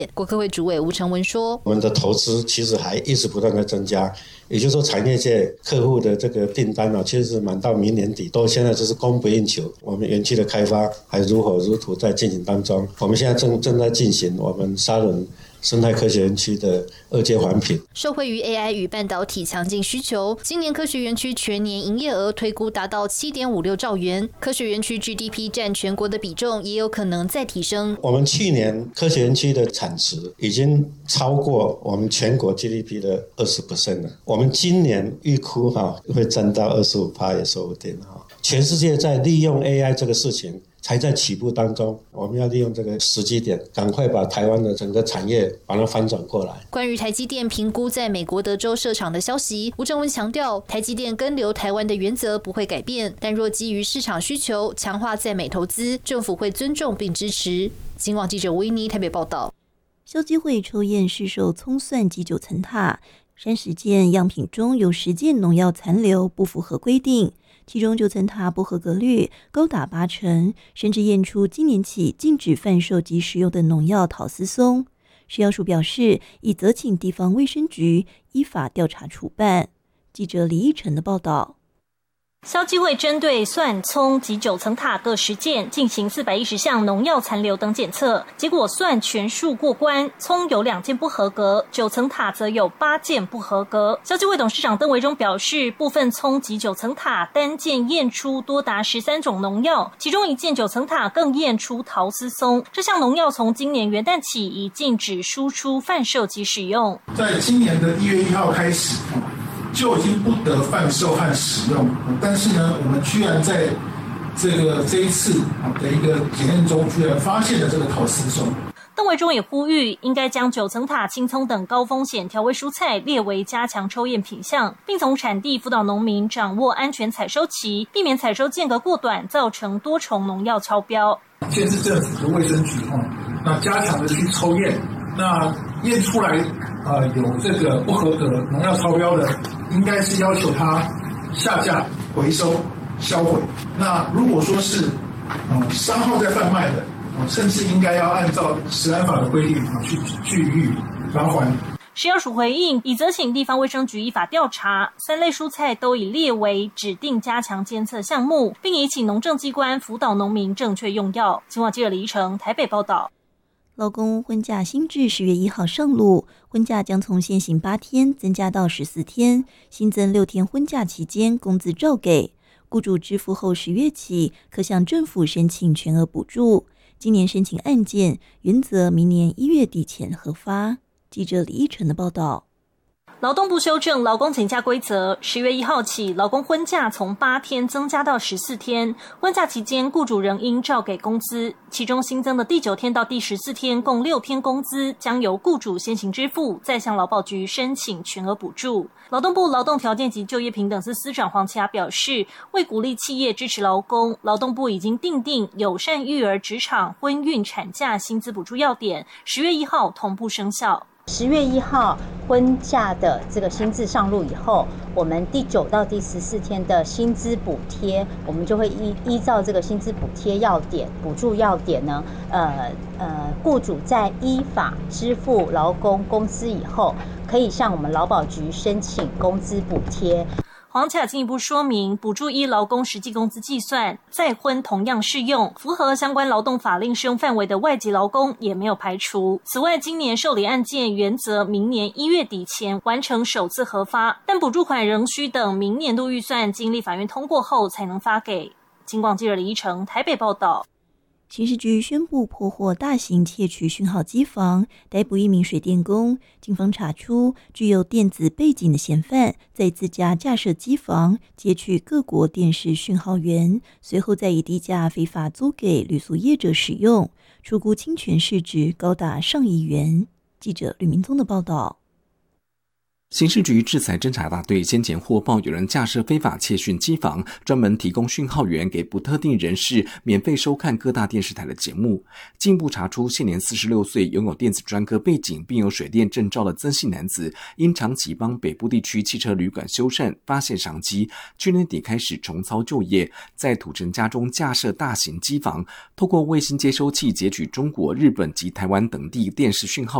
国科会主委吴成文说， 我们的投资其实还一直不断的增加，也就是说产业界客户的这个订单其实满到明年底都现在就是供不应求。我们园区的开发还如火如荼在进行当中，我们现在正在进行我们沙仑生态科学园区的2阶环评。 受惠于 AI 与半导体强劲需求，今年科学园区全年营业额推估达到 7.56 兆元，科学园区 GDP 占全国的比重也有可能再提升。 我们去年科学园区的产值已经超过我们全国 GDP 的 20% 了，我们今年预估会增到 25% 也说不定。全世界在利用 AI 这个事情才在起步当中，我们要利用这个时机点，赶快把台湾的整个产业把它翻转过来。 关于台积电评估在美国德州设厂的消息，吴成文强调，台积电跟留台湾的原则不会改变，但若基于市场需求强化在美投资，政府会尊重并支持。警广记者吴依妮台北报道。 消基会抽验市售葱蒜及9层塔30件样品中有10件农药残留不符合规定，其中9层塔不合格率高达80%，甚至验出今年起禁止贩售及使用的农药陶斯松。食药署表示，已责请地方卫生局依法调查处办。记者李义成的报道。 消基会针对蒜、葱及9层塔各10件进行410项农药残留等检测，结果蒜全数过关，葱有2件不合格，9层塔则有8件不合格。消基会董事长邓维忠表示，部分葱及9层塔单件验出多达13种农药，其中1件9层塔更验出陶斯松。这项农药从今年元旦起已禁止输出、贩售及使用。 在今年的1月1号开始就已经不得贩售和使用，但是呢，我们居然在这一次的一个检验中，居然发现了这个陶斯松。 邓维忠也呼吁，应该将9层塔、青葱等高风险调味蔬菜列为加强抽验品项，并从产地辅导农民掌握安全采收期，避免采收间隔过短，造成多重农药超标。 县市政府的卫生局那加强的去抽验，那验出来有这个不合格农药超标的，应该是要求他下架、回收、销毁。那如果说是商号在贩卖的，甚至应该要按照食安法的规定去拒予罚锾。 食药署回应，已责请地方卫生局依法调查，3类蔬菜都已列为指定加强监测项目，并已请农政机关辅导农民正确用药。警广记者李依成台北报道。 劳工婚假新制10月1号上路，婚假将从现行8天增加到14天，新增6天婚假期间工资照给，雇主支付后10月起可向政府申请全额补助。今年申请案件原则明年1月底前核发。记者李依晨的报道。 劳动部修正劳工请假规则，10月1号起，劳工婚假从8天增加到14天。婚假期间，雇主仍应照给工资，其中新增的第9天到第14天共6天工资，将由雇主先行支付，再向劳保局申请全额补助。劳动部劳动条件及就业平等司司长黄奇雅表示，为鼓励企业支持劳工，劳动部已经订定友善育儿职场婚孕产假薪资补助要点，10月1号同步生效。 10月1号婚假的这个新制上路以后，我们第9到第14天的薪资补贴，我们就会依照这个薪资补贴要点、补助要点呢，雇主在依法支付劳工工资以后，可以向我们劳保局申请工资补贴。 黄巧进一步说明，补助依劳工实际工资计算，再婚同样适用，符合相关劳动法令适用范围的外籍劳工也没有排除。此外，今年受理案件原则明年1月底前完成首次核发，但补助款仍需等明年度预算经立法院通过后才能发给。警广记者李依成台北报道。 刑事局宣布破获大型窃取讯号机房，逮捕1名水电工。警方查出具有电子背景的嫌犯在自家架设机房，截取各国电视讯号源，随后再以低价非法租给旅宿业者使用，初估侵权市值高达上亿元。记者吕明宗的报道。 刑事局制裁侦查大队先前获报有人架设非法窃讯机房，专门提供讯号源给不特定人士免费收看各大电视台的节目。进一步查出，现年46岁、拥有电子专科背景并有水电证照的曾姓男子，因长期帮北部地区汽车旅馆修缮，发现商机，去年底开始重操旧业，在土城家中架设大型机房，透过卫星接收器截取中国、日本及台湾等地电视讯号